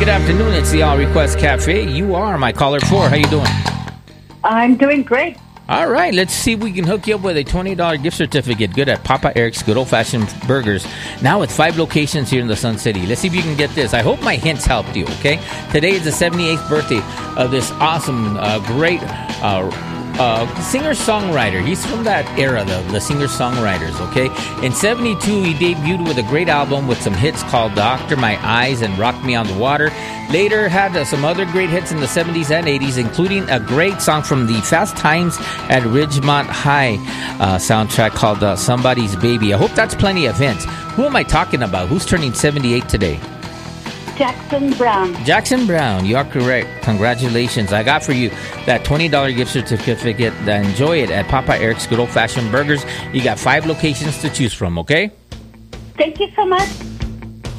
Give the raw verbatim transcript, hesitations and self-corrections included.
good afternoon. It's the All Request Cafe. You are my caller four. How you doing? I'm doing great. All right, let's see if we can hook you up with a twenty dollars gift certificate. Good at Papa Eric's Good Old Fashioned Burgers. Now with five locations here in the Sun City. Let's see if you can get this. I hope my hints helped you, okay? Today is the seventy-eighth birthday of this awesome, uh, great uh, uh, singer-songwriter. He's from that era, the, the singer-songwriters, okay? In seventy-two, he debuted with a great album with some hits called Doctor My Eyes and Rock Me on the Water. Later had uh, some other great hits in the seventies and eighties, including a great song from the Fast Times at Ridgemont High uh, soundtrack called uh, Somebody's Baby. I hope that's plenty of hints. Who am I talking about? Who's turning seventy-eight today? Jackson Brown. Jackson Brown, you are correct. Congratulations. I got for you that twenty dollars gift certificate. Enjoy it at Papa Eric's Good Old Fashioned Burgers. You got five locations to choose from, okay? Thank you so much.